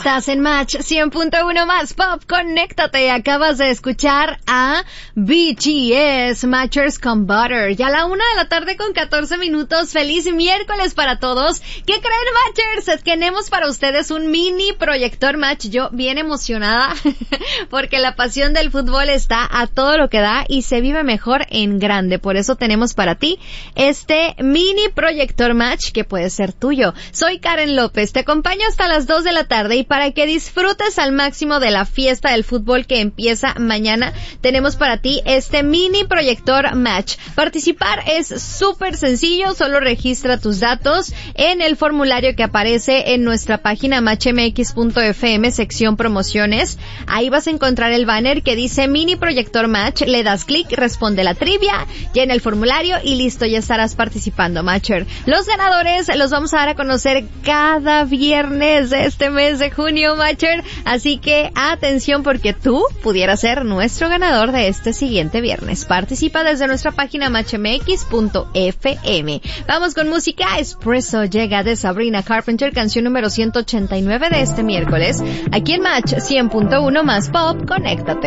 Estás en Match 100.1 más Pop, conéctate. Acabas de escuchar a BTS, Matchers con Butter. Ya a la 1:00 con 14 minutos. Feliz miércoles para todos. ¿Qué creen, Matchers? Tenemos para ustedes un mini proyector Match. Yo bien emocionada porque la pasión del fútbol está a todo lo que da y se vive mejor en grande. Por eso tenemos para ti este mini proyector Match que puede ser tuyo. Soy Karen López, te acompaño hasta las 2 de la tarde y para que disfrutes al máximo de la fiesta del fútbol que empieza mañana, tenemos para ti este mini proyector Match. Participar es súper sencillo, solo registra tus datos en el formulario que aparece en nuestra página matchmx.fm, sección promociones. Ahí vas a encontrar el banner que dice mini proyector Match, le das clic, responde la trivia, llena el formulario y listo, ya estarás participando, Matcher. Los ganadores los vamos a dar a conocer cada viernes de este mes de junio, Matcher, así que atención porque tú pudieras ser nuestro ganador de este siguiente viernes. Participa desde nuestra página matchmx.fm. Vamos con música. Espresso llega de Sabrina Carpenter, canción número 189 de este miércoles, aquí en Match 100.1 más Pop, conéctate.